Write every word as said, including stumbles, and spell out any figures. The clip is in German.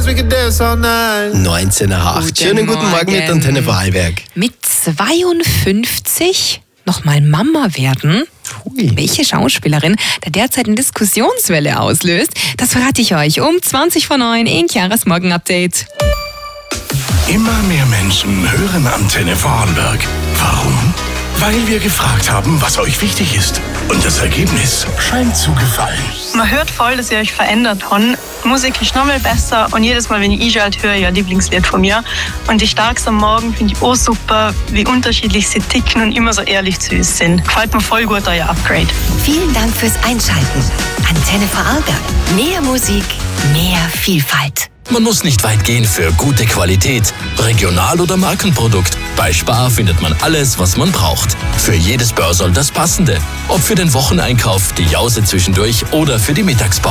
neunzehn nach acht. Schönen guten Morgen mit Antenne Vorarlberg. Mit zweiundfünfzig nochmal Mama werden? Hui. Welche Schauspielerin der derzeit eine Diskussionswelle auslöst, das verrate ich euch um zwanzig vor neun in Chiaras Morgen-Update. Immer mehr Menschen hören Antenne Vorarlberg. Warum? Weil wir gefragt haben, was euch wichtig ist. Und das Ergebnis scheint zu gefallen. Man hört voll, dass ihr euch verändert habt. Musik ist nochmal besser und jedes Mal, wenn ich einschalte, höre ich ein Lieblingslied von mir. Und die Starks am Morgen finde ich auch super, wie unterschiedlich sie ticken und immer so ehrlich zu uns sind. Gefällt mir voll gut, euer Upgrade. Vielen Dank fürs Einschalten. Antenne Vorarlberg. Mehr Musik, mehr Vielfalt. Man muss nicht weit gehen für gute Qualität, Regional- oder Markenprodukt. Bei Spar findet man alles, was man braucht. Für jedes Börsel das Passende. Ob für den Wocheneinkauf, die Jause zwischendurch oder für die Mittagspause.